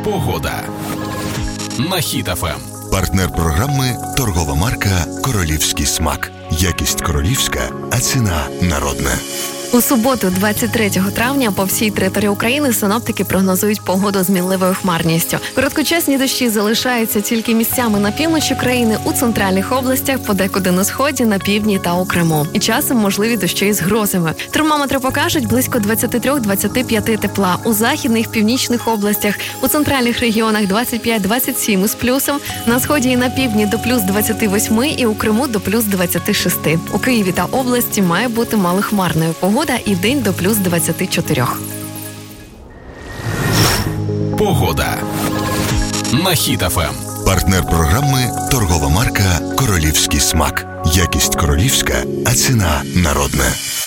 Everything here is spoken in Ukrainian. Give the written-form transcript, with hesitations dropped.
Погода на Хіт ФМ. Партнер програми – торгова марка «Королівський смак». Якість королівська, а ціна народна. У суботу, 23 травня, по всій території України синоптики прогнозують погоду з мінливою хмарністю. Короткочасні дощі залишаються тільки місцями на півночі країни, у центральних областях, подекуди на сході, на півдні та у Криму. І часом можливі дощі з грозами. Термометри покажуть близько 23-25 тепла. У західних, північних областях, у центральних регіонах 25-27 з плюсом, на сході і на півдні до плюс 28 і у Криму до плюс 26. У Києві та області має бути малохмарною погода і вдень до плюс 24. Погода на Хіт ФМ. Партнер програми – торгова марка «Королівський смак». Якість королівська, а ціна народна.